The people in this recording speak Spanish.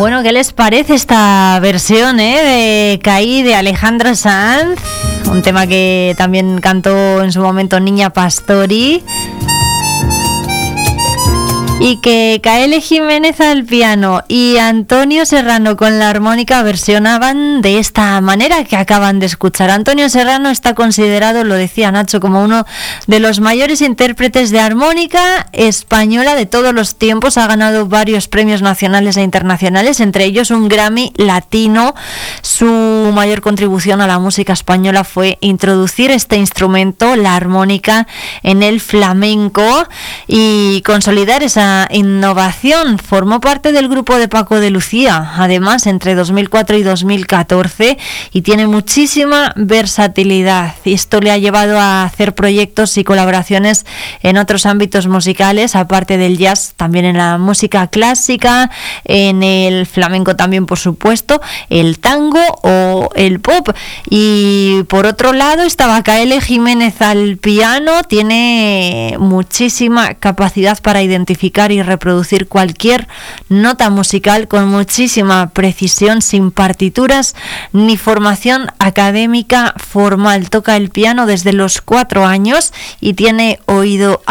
Bueno, ¿qué les parece esta versión de Caí de Alejandro Sanz? Un tema que también cantó en su momento Niña Pastori. Y que Kaele Jiménez al piano y Antonio Serrano con la armónica versionaban de esta manera que acaban de escuchar. Antonio Serrano está considerado, lo decía Nacho, como uno de los mayores intérpretes de armónica española de todos los tiempos. Ha ganado varios premios nacionales e internacionales, entre ellos un Grammy Latino. Su mayor contribución a la música española fue introducir este instrumento, la armónica, en el flamenco y consolidar esa innovación. Formó parte del grupo de Paco de Lucía, además, entre 2004 y 2014, y tiene muchísima versatilidad. Esto le ha llevado a hacer proyectos y colaboraciones en otros ámbitos musicales, aparte del jazz, también en la música clásica, en el flamenco también, por supuesto, el tango o el pop. Y por otro lado estaba Kaele Jiménez al piano. Tiene muchísima capacidad para identificar y reproducir cualquier nota musical con muchísima precisión, sin partituras ni formación académica formal. Toca el piano desde los 4 años y tiene oído